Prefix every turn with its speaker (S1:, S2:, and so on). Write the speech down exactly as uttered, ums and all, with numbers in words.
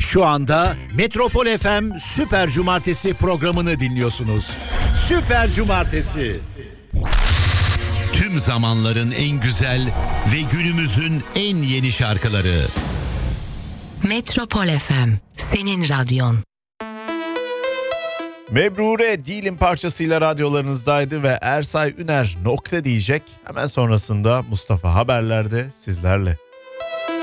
S1: Şu anda Metropol F M Süper Cumartesi programını dinliyorsunuz. Süper Cumartesi. Tüm zamanların en güzel ve günümüzün en yeni şarkıları.
S2: Metropol F M, senin radyon.
S3: Mebrure Değilim parçasıyla radyolarınızdaydı ve Ersay Üner nokta diyecek. Hemen sonrasında Mustafa Haberler'de sizlerle.